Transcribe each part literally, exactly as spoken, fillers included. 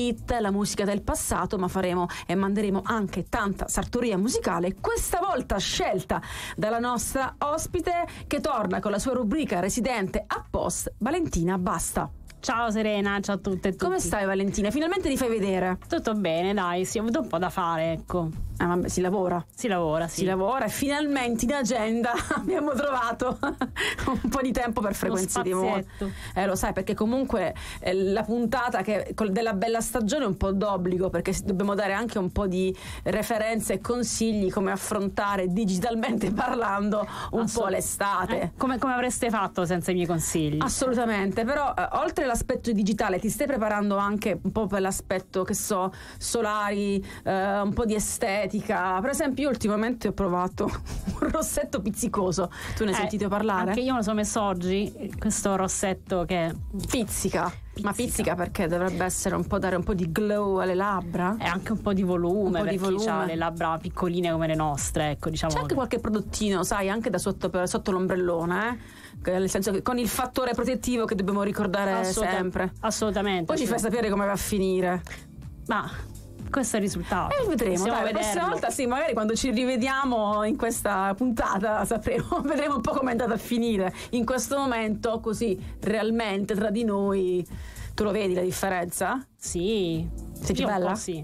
hit, la musica del passato, ma faremo e manderemo anche tanta sartoria musicale, questa volta scelta dalla nostra ospite che torna con la sua rubrica residente a post, Valentina Basta. Ciao Serena, ciao a tutte e tutti. Come stai Valentina? Finalmente ti fai vedere. Tutto bene, dai, sì, ho avuto un po' da fare, ecco. Ah, vabbè, si lavora. Si lavora, sì. Si lavora e finalmente in agenda abbiamo trovato un po' di tempo per frequenze di moda. Eh, lo sai, perché comunque eh, la puntata che, della bella stagione è un po' d'obbligo, perché dobbiamo dare anche un po' di referenze e consigli come affrontare digitalmente parlando un Assolut- po' l'estate. Eh, come, come avreste fatto senza i miei consigli? Assolutamente, però eh, oltre all'aspetto digitale ti stai preparando anche un po' per l'aspetto, che so, solari, eh, un po' di estetica. Per esempio io ultimamente ho provato un rossetto pizzicoso. Tu ne hai eh, sentito parlare? Anche io me lo sono messo oggi, questo rossetto che pizzica. Pizzica. Ma pizzica perché dovrebbe essere un po', dare un po' di glow alle labbra e anche un po' di volume, un po' di per chi volume. ha le labbra piccoline come le nostre, ecco, diciamo. C'è anche qualche prodottino, sai, anche da sotto, per, sotto l'ombrellone, eh? Nel senso che con il fattore protettivo che dobbiamo ricordare Assoluta- sempre. Assolutamente. Poi ci fai sapere come va a finire. Ma questo è il risultato. E eh, vedremo, dai, la prossima volta sì, magari quando ci rivediamo in questa puntata sapremo, vedremo un po' come è andata a finire. In questo momento, così realmente tra di noi, tu lo vedi la differenza? Sì. Sei più bella? Sì.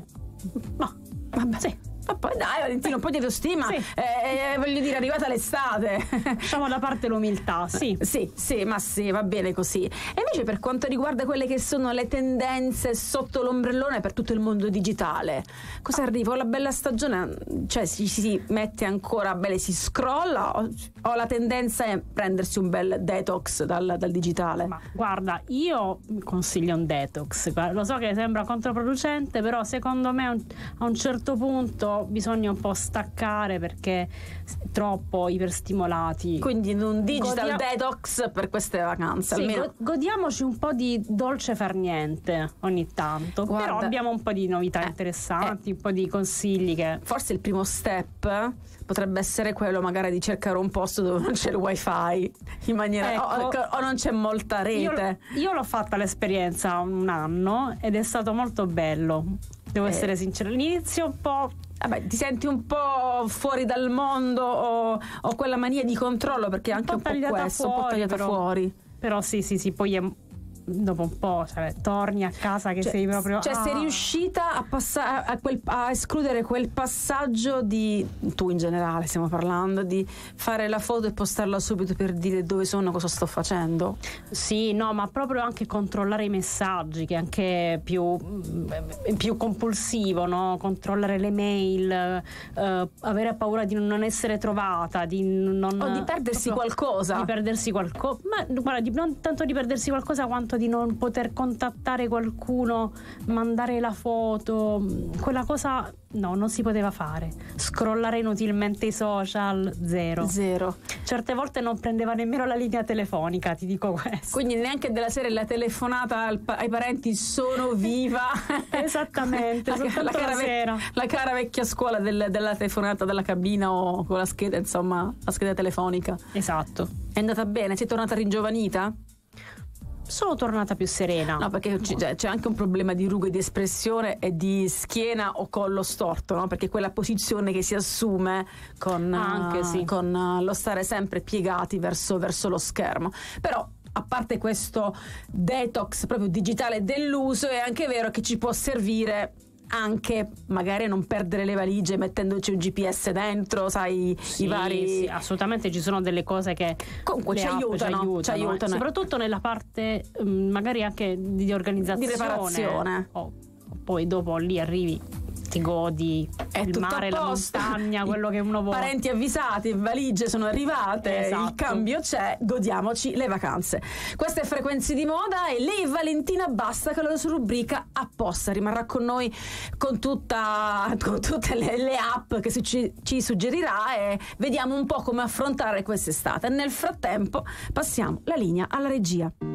Ma vabbè, sì. Ma poi dai Valentino, un po' di autostima, sì. eh, voglio dire, è arrivata l'estate, lasciamo da parte l'umiltà. Sì. sì, sì, ma sì, va bene così. E invece per quanto riguarda quelle che sono le tendenze sotto l'ombrellone per tutto il mondo digitale, cosa arriva? O la bella stagione, cioè si, si mette ancora bene, si scrolla, o, o la tendenza è prendersi un bel detox dal, dal digitale? Ma guarda, io consiglio un detox, lo so che sembra controproducente, però secondo me a un certo punto bisogna un po' staccare perché troppo iperstimolati. Quindi un digital Godia- detox per queste vacanze, sì, almeno godiamoci un po' di dolce far niente ogni tanto. Guarda, però abbiamo un po' di novità eh, interessanti, eh, un po' di consigli che forse il primo step potrebbe essere quello magari di cercare un posto dove non c'è il wifi in maniera ecco, o, o non c'è molta rete. Io, io l'ho fatta l'esperienza un anno ed è stato molto bello, devo eh. essere sincera. All'inizio un po' vabbè, ti senti un po' fuori dal mondo o, o quella mania di controllo, perché è anche un po', un po questo, fuori, un po' tagliata però, fuori. Però sì, sì, sì, poi è, dopo un po', cioè, torni a casa che cioè, sei proprio cioè ah. sei riuscita a, passa- a, quel, a escludere quel passaggio di, tu in generale stiamo parlando, di fare la foto e postarla subito per dire dove sono, cosa sto facendo? Sì, no, ma proprio anche controllare i messaggi, che è anche più, più compulsivo, no? Controllare le mail, eh, avere paura di non essere trovata, di non o di perdersi qualcosa di perdersi qualcosa ma guarda, di, non tanto di perdersi qualcosa quanto di non poter contattare qualcuno, mandare la foto, quella cosa no, non si poteva fare. Scrollare inutilmente i social, zero. Zero. Certe volte non prendeva nemmeno la linea telefonica, ti dico questo. Quindi neanche della serie la telefonata al, ai parenti sono viva. Esattamente, la, la, cara sera. Vec- la cara vecchia scuola del, della telefonata della cabina o con la scheda, insomma, la scheda telefonica. Esatto. È andata bene? Sei tornata ringiovanita? Sono tornata più serena. No, perché c- c'è anche un problema di rughe di espressione e di schiena o collo storto, no? Perché quella posizione che si assume con, anche, uh, sì. con uh, lo stare sempre piegati verso, verso lo schermo. Però a parte questo detox proprio digitale dell'uso, è anche vero che ci può servire anche magari non perdere le valigie mettendoci un G P S dentro, sai, sì, i vari sì, assolutamente ci sono delle cose che comunque ci aiutano, ci aiutano, ci aiutano. Eh. Soprattutto nella parte um, magari anche di organizzazione, di preparazione. Oh, poi dopo lì arrivi, ti godi è il mare, la montagna, quello che uno vuole. Parenti avvisati, valigie sono arrivate, esatto. Il cambio c'è, godiamoci le vacanze. Queste è Frequenze di Moda e lei Valentina Basta con la sua rubrica apposta rimarrà con noi con tutta con tutte le, le app che ci, ci suggerirà e vediamo un po' come affrontare quest'estate. Nel frattempo passiamo la linea alla regia.